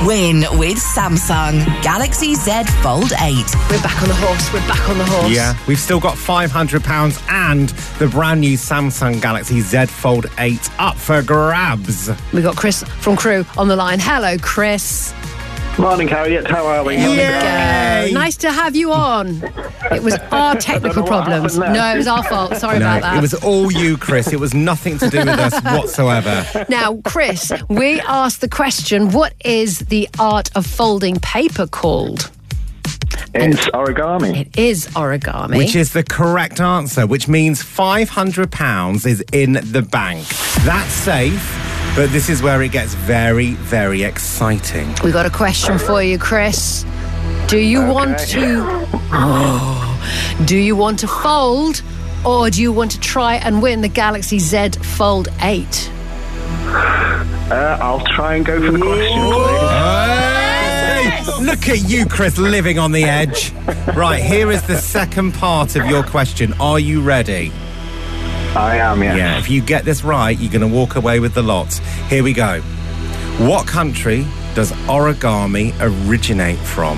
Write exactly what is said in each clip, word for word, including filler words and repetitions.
Win with Samsung Galaxy Z Fold eight. We're back on the horse. We're back on the horse. Yeah, we've still got five hundred pounds and the brand new Samsung Galaxy Z Fold eight up for grabs. We've got Chris from Crew on the line. Hello, Chris. Morning, Harriet. How are we? Yay! Nice to have you on. It was our technical problems. No, it was our fault. Sorry No, about that. it was all you, Chris. It was nothing to do with us whatsoever. Now, Chris, we asked the question, what is the art of folding paper called? It's origami. It is origami. Which is the correct answer, which means five hundred pounds is in the bank. That's safe, but this is where it gets very, very exciting. We got a question for you, Chris. Do you Okay. want to... Oh, do you want to fold, or do you want to try and win the Galaxy Z Fold eight? Uh, I'll try and go for the question, please. Hey! Look at you, Chris, living on the edge. Right, here is the second part of your question. Are you ready? I am, yeah. Yeah, if you get this right, you're going to walk away with the lot. Here we go. What country does origami originate from?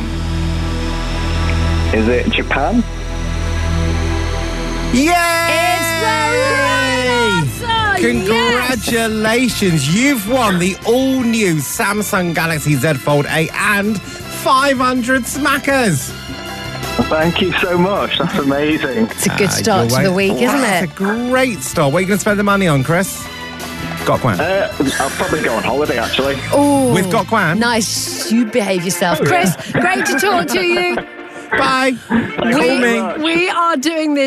Is it Japan? Yay! It's the right answer! Congratulations, you've won the all-new Samsung Galaxy Z Fold eight and five hundred smackers. Thank you so much. That's amazing. It's a good Ah, start you're to the way- week, isn't Wow, it? It's a great start. What are you going to spend the money on, Chris? Got Kwan. Uh, I'll probably go on holiday, actually. Oh, With Got Kwan? nice. You behave yourself. Chris, great to talk to you. Bye. Thank you Call very me. much. We are doing this.